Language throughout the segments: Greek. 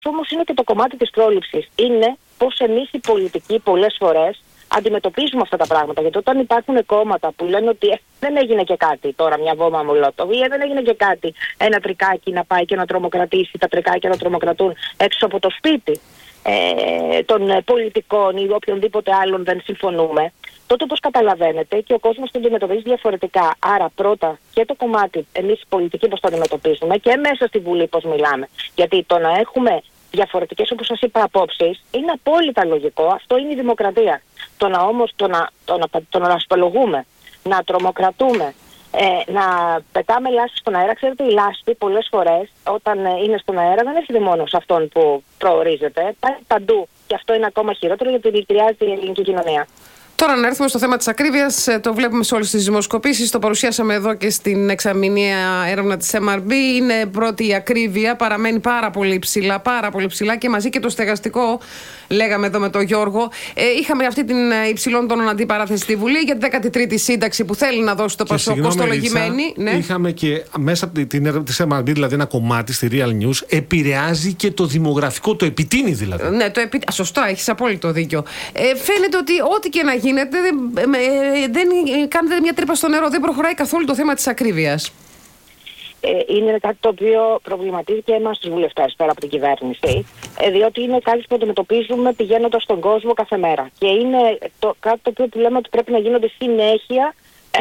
όμως είναι και το κομμάτι της πρόληψης. Είναι πώς εμείς οι πολιτικοί πολλές φορές αντιμετωπίζουμε αυτά τα πράγματα. Γιατί όταν υπάρχουν κόμματα που λένε ότι δεν έγινε και κάτι τώρα, μια βόμβα Μολότοβ, ή δεν έγινε και κάτι, ένα τρικάκι να πάει και να τρομοκρατήσει, τα τρικάκια να τρομοκρατούν έξω από το σπίτι των πολιτικών ή οποιονδήποτε άλλων δεν συμφωνούμε, τότε όπως καταλαβαίνετε και ο κόσμος το αντιμετωπίζει διαφορετικά. Άρα πρώτα και το κομμάτι εμείς οι πολιτικοί πώς το αντιμετωπίζουμε και μέσα στη Βουλή πώς μιλάμε. Γιατί το να έχουμε διαφορετικές, όπως σας είπα, απόψεις είναι απόλυτα λογικό. Αυτό είναι η δημοκρατία. Το να όμως το να ασπολογούμε, να τρομοκρατούμε, να πετάμε λάσπη στον αέρα. Ξέρετε, η λάσπη πολλές φορές όταν είναι στον αέρα δεν έρχεται μόνο σε αυτόν που προορίζεται. Πάει παντού. Και αυτό είναι ακόμα χειρότερο γιατί δηλητηριάζει η ελληνική κοινωνία. Τώρα να έρθουμε στο θέμα της ακρίβειας, το βλέπουμε σε όλες τις δημοσκοπήσεις, το παρουσιάσαμε εδώ και στην εξαμηνιαία έρευνα της MRB. Είναι πρώτη η ακρίβεια, παραμένει πάρα πολύ ψηλά και μαζί και το στεγαστικό, λέγαμε εδώ με τον Γιώργο. Είχαμε αυτή την υψηλών τόνων αντιπαράθεση στη Βουλή για την 13η σύνταξη που θέλει να δώσει το Πασόκ κοστολογημένη. Ναι. Είχαμε και μέσα από την έρευνα της MRB, δηλαδή ένα κομμάτι στη Real News, επηρεάζει και το δημογραφικό, το επιτείνει δηλαδή. Ναι, σωστά, έχεις απόλυτο δίκιο. Φαίνεται ότι ό,τι και να γίνει δεν κάνετε μια τρύπα στο νερό, δεν προχωράει καθόλου το θέμα της ακρίβειας. Είναι κάτι το οποίο προβληματίζει και εμάς τους βουλευτές πέρα από την κυβέρνηση, διότι είναι κάτι που αντιμετωπίζουμε πηγαίνοντας στον κόσμο κάθε μέρα. Και είναι κάτι το οποίο λέμε ότι πρέπει να γίνονται συνέχεια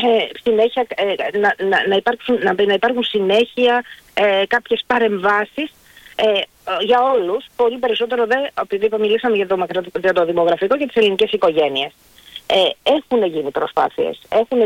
να υπάρχουν συνέχεια κάποιες παρεμβάσεις για όλους, πολύ περισσότερο επειδή μιλήσαμε για το δημογραφικό και τις ελληνικές οικογένειες. Έχουν γίνει προσπάθειες.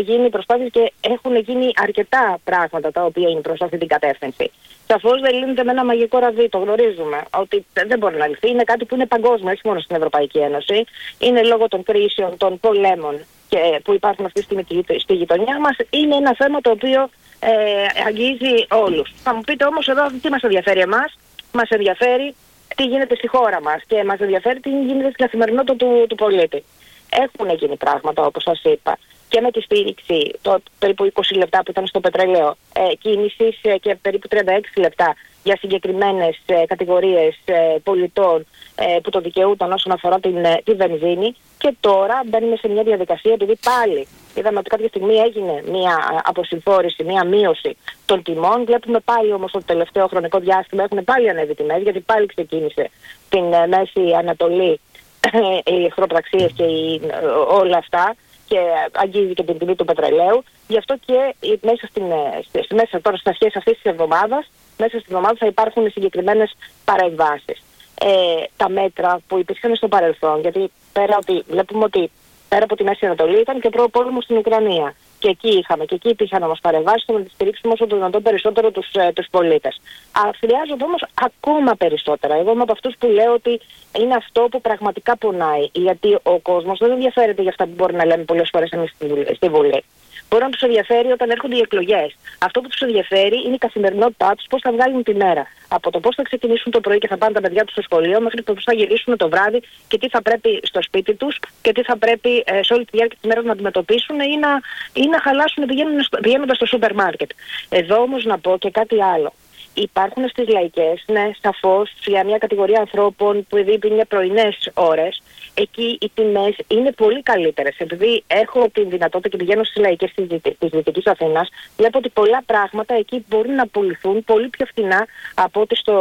Και έχουν γίνει αρκετά πράγματα τα οποία είναι προς αυτή την κατεύθυνση. Σαφώς δεν λύνεται με ένα μαγικό ραβδί, το γνωρίζουμε. Ότι δεν μπορεί να λυθεί. Είναι κάτι που είναι παγκόσμιο, όχι μόνο στην Ευρωπαϊκή Ένωση. Είναι λόγω των κρίσεων, των πολέμων που υπάρχουν αυτή τη στιγμή στη γειτονιά μας. Είναι ένα θέμα το οποίο αγγίζει όλους. Θα μου πείτε όμως εδώ τι μας ενδιαφέρει εμάς. Μας ενδιαφέρει τι γίνεται στη χώρα μας και μας ενδιαφέρει τι γίνεται στην καθημερινότητα του πολίτη. Έχουν γίνει πράγματα, όπως σας είπα, και με τη στήριξη περίπου 20 λεπτά που ήταν στο πετρέλαιο κίνησης και περίπου 36 λεπτά για συγκεκριμένες κατηγορίες πολιτών που το δικαιούταν όσον αφορά τη βενζίνη. Και τώρα μπαίνουμε σε μια διαδικασία, επειδή πάλι είδαμε ότι κάποια στιγμή έγινε μια αποσυμφόρηση, μια μείωση των τιμών. Βλέπουμε πάλι όμως ότι το τελευταίο χρονικό διάστημα έχουν πάλι ανέβει τιμές, γιατί πάλι ξεκίνησε την Μέση Ανατολή οι εχθροπραξίες και όλα αυτά και αγγίζει και την τιμή του πετρελαίου. Γι' αυτό και μέσα τώρα στις αρχές αυτής της εβδομάδας, μέσα στην εβδομάδα θα υπάρχουν συγκεκριμένες παρεμβάσεις. Τα μέτρα που υπήρχαν στο παρελθόν, γιατί βλέπουμε ότι πέρα από τη Μέση Ανατολή ήταν και ο πόλεμος στην Ουκρανία. Και εκεί υπήρχαν όμως παρεμβάσεις να στηρίξουμε όσο το δυνατόν περισσότερο τους πολίτες. Χρειάζονται όμως ακόμα περισσότερα. Εγώ είμαι από αυτούς που λέω ότι είναι αυτό που πραγματικά πονάει. Γιατί ο κόσμος δεν ενδιαφέρεται για αυτά που μπορεί να λέμε πολλές φορές εμείς στη Βουλή. Μπορεί να τους ενδιαφέρει όταν έρχονται οι εκλογές. Αυτό που τους ενδιαφέρει είναι η καθημερινότητά τους, πώς θα βγάλουν τη μέρα. Από το πώς θα ξεκινήσουν το πρωί και θα πάνε τα παιδιά τους στο σχολείο, μέχρι το πώς θα γυρίσουν το βράδυ και τι θα πρέπει στο σπίτι τους και τι θα πρέπει σε όλη τη διάρκεια της μέρας να αντιμετωπίσουν ή να χαλάσουν πηγαίνοντας στο σούπερ μάρκετ. Εδώ όμως να πω και κάτι άλλο. Υπάρχουν στις λαϊκές, ναι, σαφώς, για μια κατηγορία ανθρώπων που είναι πρωινές ώρες, εκεί οι τιμές είναι πολύ καλύτερες. Επειδή έχω τη δυνατότητα και πηγαίνω στις λαϊκές της Δυτικής Αθήνας, βλέπω ότι πολλά πράγματα εκεί μπορούν να πουληθούν πολύ πιο φθηνά από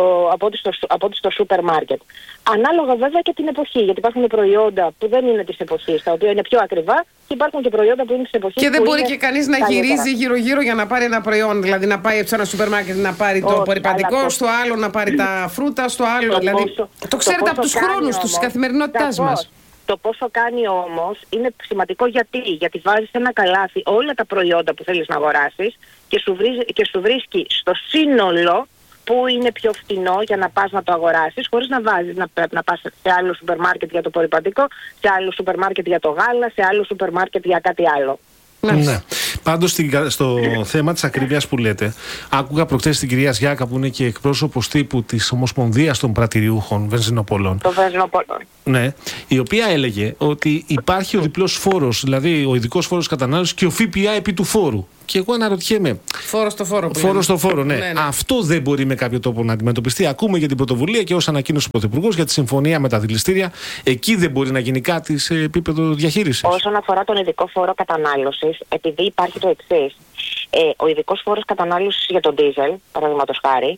ό,τι στο σούπερ μάρκετ. Ανάλογα βέβαια και την εποχή, γιατί υπάρχουν προϊόντα που δεν είναι της εποχής, τα οποία είναι πιο ακριβά, και υπάρχουν και προϊόντα που είναι της εποχής. Και δεν μπορεί και κανείς να γυρίζει γύρω-γύρω για να πάρει ένα προϊόν. Δηλαδή να πάει σε ένα σούπερ μάρκετ να πάρει το απορρυπαντικό, στο άλλο να πάρει τα φρούτα, στο άλλο. Το ξέρετε από τους χρόνους της καθημερινότητάς μας. Το πόσο κάνει όμως είναι σημαντικό γιατί βάζεις ένα καλάθι όλα τα προϊόντα που θέλεις να αγοράσεις και σου βρίσκει στο σύνολο που είναι πιο φτηνό για να πας να το αγοράσεις, χωρίς να βάζεις να πας σε άλλο σούπερ μάρκετ για το απορρυπαντικό, σε άλλο σούπερ μάρκετ για το γάλα, σε άλλο σούπερ μάρκετ για κάτι άλλο. Ναι. Πάντως στο θέμα της ακρίβειας που λέτε, άκουγα προχτές την κυρία Ζιάκα, που είναι και εκπρόσωπος τύπου της Ομοσπονδίας των Πρατηριούχων Βενζινοπολών. Ναι, η οποία έλεγε ότι υπάρχει ο διπλός φόρος, δηλαδή ο ειδικός φόρος κατανάλωσης και ο ΦΠΑ επί του φόρου. Και εγώ αναρωτιέμαι. Φόρο στο φόρο. Φόρο στο φόρο, ναι. Αυτό δεν μπορεί με κάποιο τρόπο να αντιμετωπιστεί. Ακούμε για την πρωτοβουλία και ως ανακοίνωση του Πρωθυπουργού για τη συμφωνία με τα δηληστήρια. Εκεί δεν μπορεί να γίνει κάτι σε επίπεδο διαχείρισης. Όσον αφορά τον ειδικό φόρο κατανάλωσης, επειδή υπάρχει το εξής. Ο ειδικός φόρος κατανάλωσης για τον ντίζελ, παραδείγματος χάρη,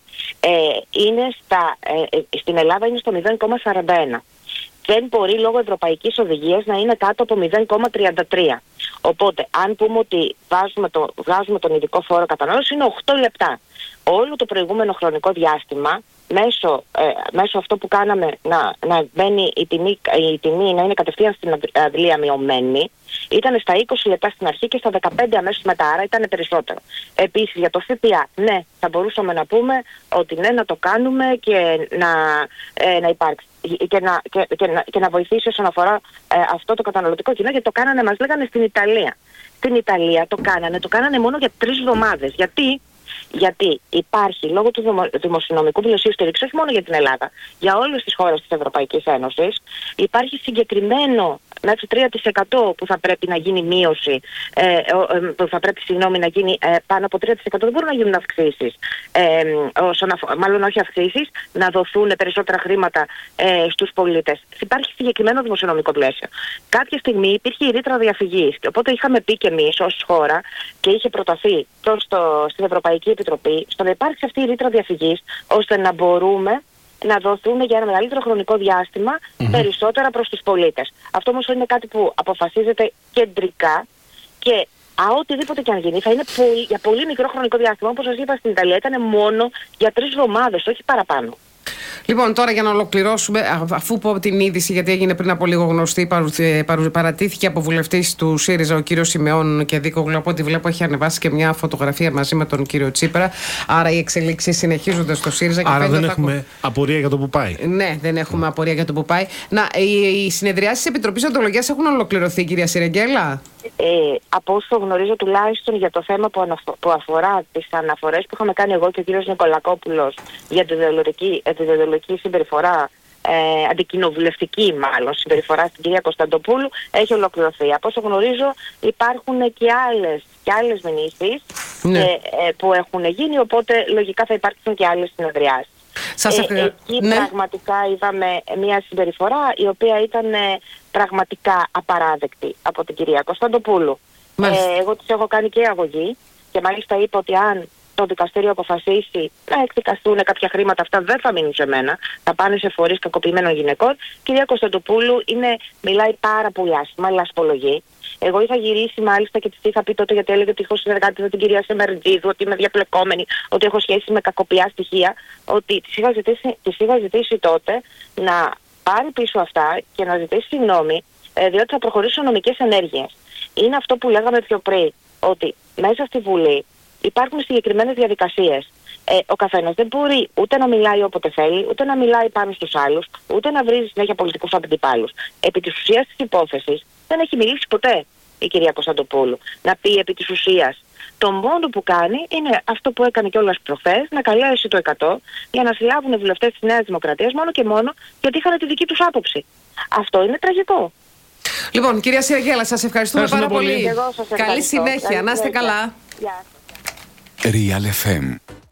στην Ελλάδα είναι στο 0,41. Δεν μπορεί λόγω ευρωπαϊκής οδηγίας να είναι κάτω από 0,33. Οπότε, αν πούμε ότι βγάζουμε τον ειδικό φόρο κατανάλωσης, είναι 8 λεπτά. Όλο το προηγούμενο χρονικό διάστημα, μέσω αυτό που κάναμε να μπαίνει η τιμή να είναι κατευθείαν στην αντλία μειωμένη, ήταν στα 20 λεπτά στην αρχή και στα 15 αμέσως μετά, άρα ήταν περισσότερο. Επίσης για το ΦΠΑ, ναι, θα μπορούσαμε να πούμε ότι ναι, να το κάνουμε και να υπάρξει. Και να βοηθήσει όσον αφορά αυτό το καταναλωτικό κοινό, γιατί το κάνανε, μας λέγανε, στην Ιταλία. Στην Ιταλία το κάνανε μόνο για 3 εβδομάδες. Γιατί υπάρχει λόγω του δημοσιονομικού πλαισίου στήριξη, όχι μόνο για την Ελλάδα, για όλες τις χώρες της Ευρωπαϊκής Ένωσης, υπάρχει συγκεκριμένο μέχρι 3% που θα πρέπει να γίνει μείωση, που θα πρέπει να γίνει πάνω από 3%, δεν μπορούν να γίνουν αυξήσεις, μάλλον όχι αυξήσεις, να δοθούν περισσότερα χρήματα στους πολίτες. Υπάρχει συγκεκριμένο δημοσιονομικό πλαίσιο. Κάποια στιγμή υπήρχε η ρήτρα διαφυγής, και οπότε είχαμε πει και εμείς ως χώρα και είχε προταθεί στην Ευρωπαϊκή Επιτροπή στο να υπάρξει αυτή η ρήτρα διαφυγής, ώστε να μπορούμε να δοθούν για ένα μεγαλύτερο χρονικό διάστημα περισσότερα προς τους πολίτες. Αυτό όμως είναι κάτι που αποφασίζεται κεντρικά και οτιδήποτε και αν γίνει θα είναι για πολύ μικρό χρονικό διάστημα. Όπως σας είπα, στην Ιταλία ήταν μόνο για 3 εβδομάδες, όχι παραπάνω. Λοιπόν, τώρα για να ολοκληρώσουμε, αφού πω την είδηση, γιατί έγινε πριν από λίγο γνωστή, παρατήθηκε από βουλευτής του ΣΥΡΙΖΑ ο κύριος Σιμεών και Δίκογλου. Από ό,τι βλέπω, έχει ανεβάσει και μια φωτογραφία μαζί με τον κύριο Τσίπρα. Άρα οι εξελίξεις συνεχίζονται στο ΣΥΡΙΖΑ. Άρα δεν έχουμε απορία για το που πάει. Ναι, δεν έχουμε απορία για το που πάει. Οι συνεδριάσεις της Επιτροπής Οντολογίας έχουν ολοκληρωθεί, κυρία Σιρεγγέλα? Από όσο γνωρίζω, τουλάχιστον για το θέμα που αφορά τις αναφορές που είχαμε κάνει εγώ και ο κύριος Νικολακόπουλος για τη διαιτητική συμπεριφορά, αντικοινοβουλευτική μάλλον συμπεριφορά στην κυρία Κωνσταντοπούλου, έχει ολοκληρωθεί. Από όσο γνωρίζω, υπάρχουν και άλλες μηνύσεις που έχουν γίνει, οπότε λογικά θα υπάρξουν και άλλες συνεδριάσεις. Εκεί πραγματικά είδαμε μια συμπεριφορά η οποία ήταν πραγματικά απαράδεκτη από την κυρία Κωνσταντοπούλου. Εγώ της έχω κάνει και αγωγή και μάλιστα είπα ότι αν το δικαστήριο αποφασίσει να εκδικαστούν κάποια χρήματα, αυτά δεν θα μείνουν σε μένα, θα πάνε σε φορείς κακοποιημένων γυναικών. Η κυρία Κωνσταντοπούλου μιλάει πάρα πολύ άσχημα, λασπολογεί. Εγώ είχα γυρίσει μάλιστα και της είχα πει τότε, γιατί έλεγε ότι έχω συνεργάτη με την κυρία Σεμερντζίδου, ότι είμαι διαπλεκόμενη, ότι έχω σχέση με κακοποιά στοιχεία, ότι της είχα ζητήσει τότε να πάρει πίσω αυτά και να ζητήσει συγγνώμη, διότι θα προχωρήσουν νομικές ενέργειες. Είναι αυτό που λέγαμε πιο πριν, ότι μέσα στη Βουλή υπάρχουν συγκεκριμένες διαδικασίες. Ο καθένας δεν μπορεί ούτε να μιλάει όποτε θέλει, ούτε να μιλάει πάνω στους άλλους, ούτε να βρίζει συνέχεια πολιτικούς αντιπάλους. Επί της ουσίας της υπόθεσης δεν έχει μιλήσει ποτέ η κυρία Κωνσταντοπούλου να πει επί της ουσίας. Το μόνο που κάνει είναι αυτό που έκανε κιόλας προχθές, να καλέσει το 100 για να συλλάβουν οι βουλευτές της Νέας Δημοκρατίας μόνο και μόνο γιατί είχαν τη δική τους άποψη. Αυτό είναι τραγικό. Λοιπόν, κυρία Σιρεγγέλα, σας ευχαριστούμε πάρα πολύ. Καλή συνέχεια. Να είστε καλά. Real FM